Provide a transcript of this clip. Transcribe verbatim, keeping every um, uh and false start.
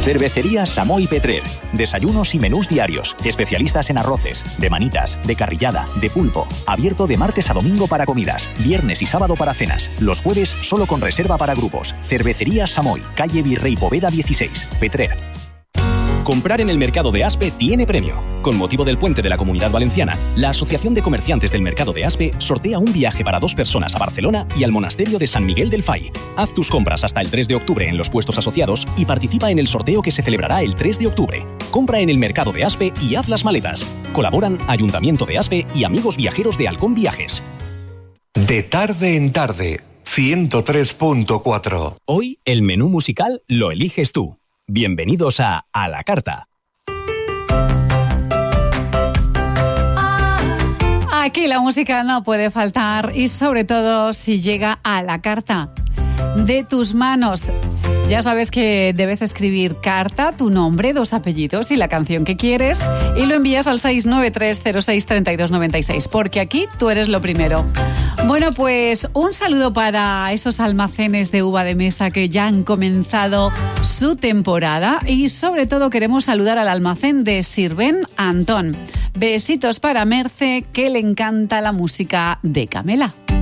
Cervecería Samoy Petrer. Desayunos y menús diarios. Especialistas en arroces, de manitas, de carrillada, de pulpo. Abierto de martes a domingo para comidas. Viernes y sábado para cenas. Los jueves solo con reserva para grupos. Cervecería Samoy. Calle Virrey Poveda dieciséis. Petrer. Comprar en el mercado de Aspe tiene premio. Con motivo del puente de la Comunidad Valenciana, la Asociación de Comerciantes del Mercado de Aspe sortea un viaje para dos personas a Barcelona y al Monasterio de San Miguel del Fai. Haz tus compras hasta el tres de octubre en los puestos asociados y participa en el sorteo que se celebrará el tres de octubre. Compra en el Mercado de Aspe y haz las maletas. Colaboran Ayuntamiento de Aspe y Amigos Viajeros de Halcón Viajes. De tarde en tarde, ciento tres punto cuatro. Hoy el menú musical lo eliges tú. Bienvenidos a A la Carta. Aquí la música no puede faltar y sobre todo si llega a la carta de tus manos. Ya sabes que debes escribir carta, tu nombre, dos apellidos y la canción que quieres y lo envías al seis nueve tres cero seis tres dos nueve seis, porque aquí tú eres lo primero. Bueno, pues un saludo para esos almacenes de uva de mesa que ya han comenzado su temporada y sobre todo queremos saludar al almacén de Sirven Antón. Besitos para Merce, que le encanta la música de Camela.